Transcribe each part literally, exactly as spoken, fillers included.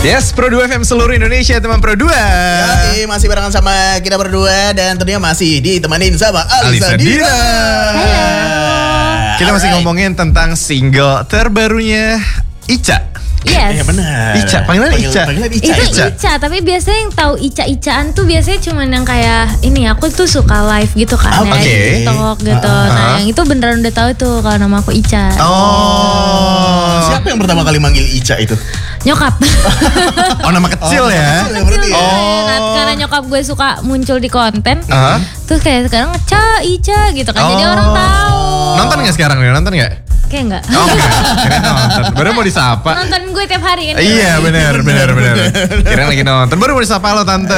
Yes, Pro dua F M seluruh Indonesia, teman Pro dua. Yoi, masih barengan sama kita berdua dan tentunya masih ditemenin sama Alisa, Alisa Dira. Halo. Kita masih ngomongin tentang single terbarunya Ica. Yes. Iya benar. Ica, panggilan Panggil, Ica. Panggilan Ica. Itu Ica. Ica, tapi biasanya yang tahu Ica-Icaan tuh biasanya cuman yang kayak ini, aku tuh suka live gitu kan, Oh, ya, oke. di TikTok gitu. Uh-huh. Nah, yang itu beneran udah tahu tuh kalau nama aku Ica. Oh. Siapa yang pertama kali manggil Ica itu? Nyokap. Oh, nama kecil Oh, ya. kecil ya berarti ya. Oh. Nah, karena nyokap gue suka muncul di konten. Uh-huh. Terus kayak sekarang Ca, Ica gitu kan. Jadi Oh. orang tahu. Nonton nggak sekarang nih? Nonton nggak? Kayak enggak. Oh enggak, kira nonton. Baru mau disapa. Nonton gue tiap hari kan. Iya benar benar benar. Kira lagi nonton. Baru mau disapa lo tante.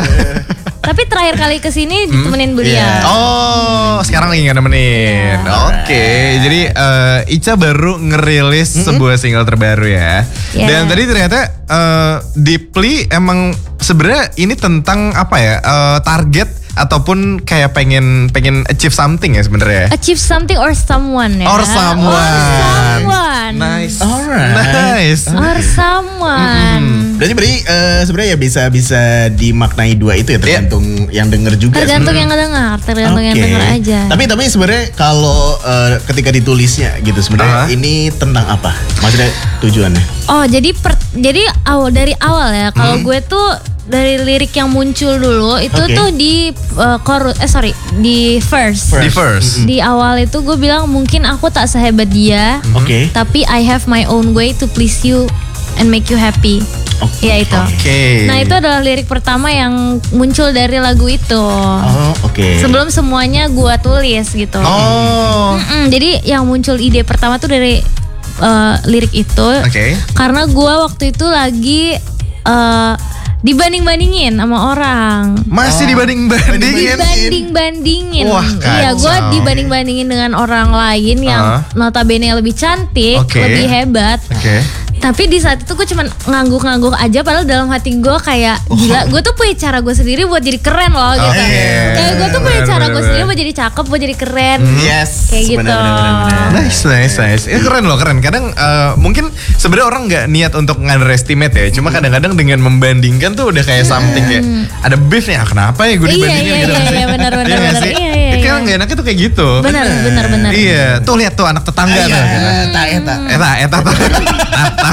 Tapi terakhir kali kesini ditemenin beliau. Iya. Oh, sekarang lagi nggak nemenin. Iya. Oke, jadi eh, Ica baru ngerilis sebuah single terbaru ya. Iya. Dan tadi ternyata eh, Deeply emang sebenarnya ini tentang apa ya? eh, target ataupun kayak pengen pengen achieve something ya sebenarnya. Achieve something or someone ya. Or someone. Or someone. Nice. Alright. Nice. Or someone. Berarti berarti eh, sebenarnya ya bisa bisa dimaknai dua itu ya, tergantung yang denger juga. Tergantung sebenarnya. yang ngedengar, tergantung yang Oke. denger aja. Tapi tapi sebenarnya kalau eh, ketika ditulisnya gitu sebenarnya Uh-huh. ini tentang apa? Maksudnya tujuannya? Oh, jadi per, jadi awal dari awal ya. Kalau gue tuh dari lirik yang muncul dulu itu Oke. tuh di uh, chorus eh sorry, di verse. Di first. Di awal itu gue bilang mungkin aku tak sehebat dia, Oke. tapi I have my own way to please you and make you happy. Oke. Ya itu. Oke. Nah, itu adalah lirik pertama yang muncul dari lagu itu. Oh, oke. Sebelum semuanya gue tulis gitu. Oh. Mm-mm, jadi yang muncul ide pertama tuh dari uh, lirik itu. Oke. Karena gue waktu itu lagi uh, dibanding-bandingin sama orang. Masih Oh. dibanding-bandingin. Dibanding-bandingin. Wah, Iya, gue kacau. dibanding-bandingin dengan orang lain yang Ah. notabene lebih cantik, Oke. lebih hebat. Oke. Tapi di saat itu gue cuman ngangguk-ngangguk aja, padahal dalam hati gue kayak gila, gue tuh punya cara gue sendiri buat jadi keren loh gitu. Oke. Kayak gue tuh punya Bener, cara bener, gue bener. sendiri buat jadi cakep, buat jadi keren. Yes. Kayak gitu. Benar, benar, benar, benar. Nice, nice, nice. Ini keren loh, keren. Kadang eh, mungkin sebenarnya orang nggak niat untuk underestimate ya. Cuma kadang-kadang dengan membandingkan tuh udah kayak something kayak ada beef nih. Ah, kenapa ya gue Iya, dibandingin iya, gitu? iya, iya, benar, benar, Iya nggak benar. sih? Iya, iya, Itu kan iya. nggak enaknya tuh kayak gitu. Benar, benar, benar. Iya, tuh lihat tuh anak tetangga Iya, tuh. gitu. eta eta. Eta, eta, eta.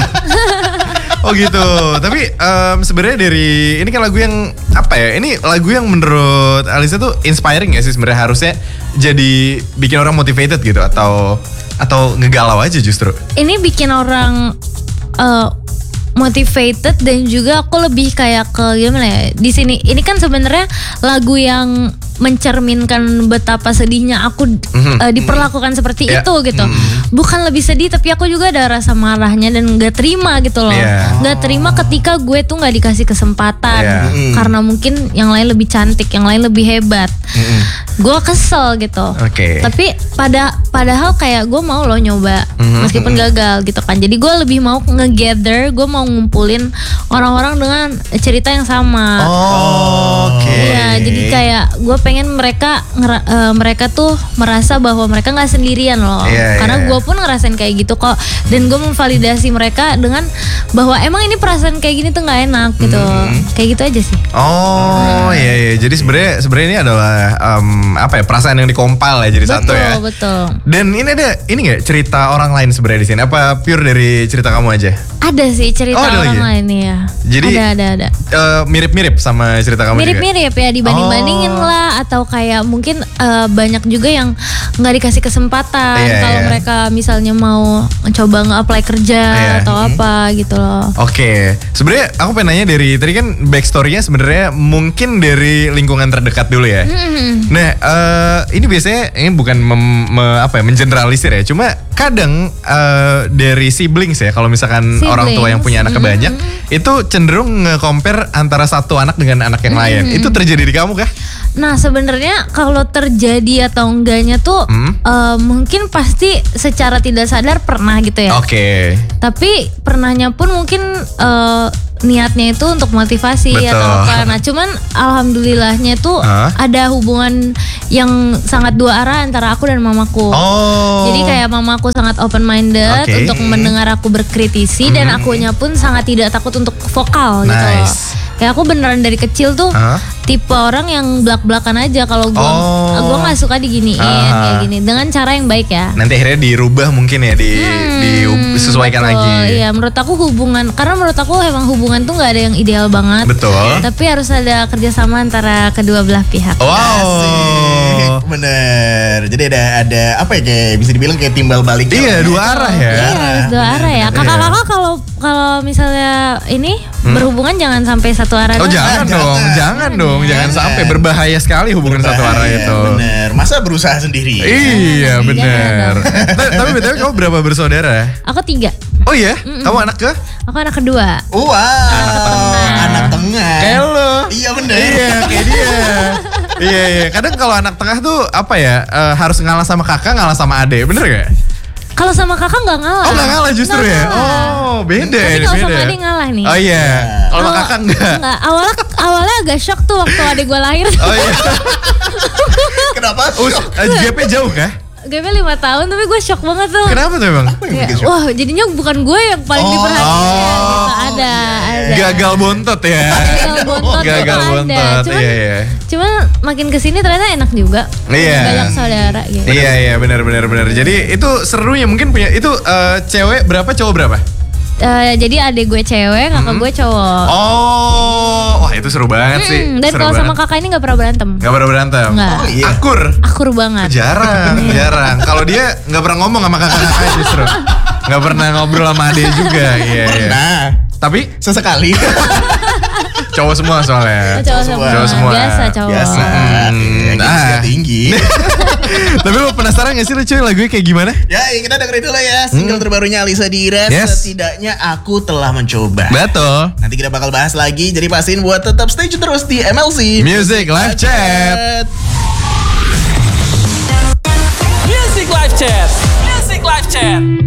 Oh gitu. Tapi em, sebenarnya dari ini kan lagu yang apa ya? Ini lagu yang menurut Alisa tuh inspiring ya sih sebenarnya, harusnya jadi bikin orang motivated gitu atau atau ngegalau aja justru. Ini bikin orang uh, motivated dan juga aku lebih kayak ke gimana ya? Di sini ini kan sebenarnya lagu yang mencerminkan betapa sedihnya aku Mhm. uh, diperlakukan seperti Ya. itu gitu. Bukan lebih sedih, tapi aku juga ada rasa marahnya dan nggak terima gitu loh. Iya. Nggak terima ketika gue tuh nggak dikasih kesempatan Iya. Mm. karena mungkin yang lain lebih cantik, yang lain lebih hebat. Gue kesel gitu. Oke. Tapi pada padahal kayak gue mau loh nyoba Mhm. meskipun gagal gitu kan. Jadi gue lebih mau nge-gather, gue mau ngumpulin orang-orang dengan cerita yang sama. Oh, oke. Iya, jadi kayak gue pengen mereka ngera- eh, mereka tuh merasa bahwa mereka nggak sendirian loh. Iya, Karena iya. gue pun ngerasain kayak gitu kok. Dan gue memvalidasi mereka dengan bahwa emang ini perasaan kayak gini tuh nggak enak gitu. Kayak gitu aja sih. Oh iya iya, jadi sebenarnya sebenarnya ini adalah em, apa ya, perasaan yang dikompal ya jadi satu Betul, ya. betul. Dan ini ada ini nggak cerita orang lain sebenarnya di sini? Apa pure dari cerita kamu aja? Ada sih cerita Oh, ada orang lagi? lain nih ya. Jadi, ada ada ada. Eh, mirip-mirip sama cerita kamu juga? Mirip-mirip ya, dibanding-bandingin Oh. lah, atau kayak mungkin eh, banyak juga yang nggak dikasih kesempatan Iya, kalau iya. mereka misalnya mau coba nge-apply kerja Iya. atau apa gitu loh. Oke, sebenarnya aku pengen nanya dari tadi kan backstory-nya sebenarnya mungkin dari lingkungan terdekat dulu ya. Mm-mm. Nah, eh, ini biasanya ini bukan mem- me- apa ya, mengeneralisir ya. Cuma kadang eh, dari siblings ya, kalau misalkan orang tua yang punya anak banyak, itu cenderung nge-compare antara satu anak dengan anak yang lain. Itu terjadi di kamu kah? Nah sebenarnya kalau terjadi atau enggaknya tuh Hmm? eh, mungkin pasti secara tidak sadar pernah gitu ya. Oke. Tapi pernahnya pun mungkin eh, niatnya itu untuk motivasi Betul. atau apa. Nah cuman alhamdulillahnya tuh Hah? ada hubungan yang sangat dua arah antara aku dan mamaku. Oh. Jadi kayak mamaku sangat open minded Oke. untuk mendengar aku berkritisi dan akunya pun sangat tidak takut untuk vokal gitu loh. Nice. Kayak aku beneran dari kecil tuh Hah? tipe orang yang belak-belakan aja kalau gua Oh. gua nggak suka diginiin Ah. kayak gini dengan cara yang baik ya. Nanti akhirnya dirubah mungkin ya, di disesuaikan Betul, lagi. Iya, menurut aku hubungan, karena menurut aku emang hubungan tuh nggak ada yang ideal banget. Betul. Tapi harus ada kerjasama antara kedua belah pihak. Wow. Asik, bener. Jadi ada ada apa ya, kayak bisa dibilang kayak timbal balik. Iya, dua arah ya. Iya, harus dua arah ya. Kakak-kakak kalau kalau misalnya ini berhubungan jangan sampai satu arah. Oh doang. jangan Jangan. dong, jangan dong, jangan sampai berbahaya sekali hubungan satu arah Bahaya, itu. Bener. Masa berusaha sendiri? Iya Jangan, benar. Ta- Tapi betul kamu berapa bersaudara? Aku tiga. Oh iya, kamu anak ke? Aku anak kedua. Wow. Anak tengah. Kayak lo. Iya bener. Iya kayak dia. Iya iya. Kadang kalau anak tengah tuh apa ya, eh, harus ngalah sama kakak, ngalah sama adik, bener gak? Kalau sama kakak nggak ngalah. Oh nggak ngalah justru Nggak ya? ngalah. Oh beda. Tapi ini kalau beda. sama adik ngalah nih. Oh iya. Kalau sama kakak enggak. Enggak. Awalnya awalnya agak shock tuh waktu adik gue lahir. Oh iya. Kenapa? Oh, eh, gapnya jauh kah? Gapnya lima tahun tapi gue shock banget tuh. Kenapa tuh emang? Kayak, wah jadinya bukan gue yang paling Oh. diperhatiin gitu. Ada, ada. Gagal bontot ya. Gagal bontot Gagal tuh bontot. ada. Cuman, Iya iya. cuman makin kesini ternyata enak juga. Iya. Banyak saudara gitu. Iya iya benar benar benar. Jadi itu serunya mungkin punya itu eh, cewek berapa cowok berapa? Eh, jadi adik gue cewek, kakak gue cowok. Oh, wah itu seru banget sih. Hmm, dan Seru kalau sama banget. kakak ini nggak pernah berantem. Nggak pernah berantem. Nggak. Oh, iya. Akur. Akur banget. Jarang, jarang. Kalau dia nggak pernah ngomong sama kakak-kakak justru. Nggak pernah ngobrol sama adek juga. Iya iya. Nah, Tapi sesekali. cowok semua soalnya. Oh, cowok semua. Cowok semua. Biasa cowok. Biasa. Hmm, Ya, ah. tinggi. Tapi lo penasaran gak sih lo cuy lagunya kayak gimana? Ya, kita dengerin dulu ya single terbarunya Alisa Dira. Yes. Setidaknya aku telah mencoba. Betul. Nanti kita bakal bahas lagi. Jadi pastiin buat tetap stay tune terus di M L C Music Live Chat. Music Live Chat. Music Live Chat.